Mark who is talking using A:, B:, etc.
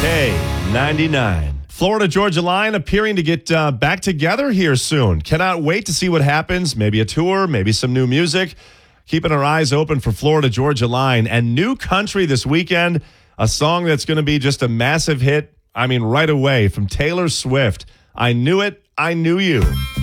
A: K99. Florida Georgia Line appearing to get back together here soon. Cannot wait to see what happens. Maybe a tour, maybe some new music. Keeping our eyes open for Florida Georgia Line. And New Country this weekend, a song that's going to be just a massive hit. I mean, right away from Taylor Swift. I Knew It, I Knew You.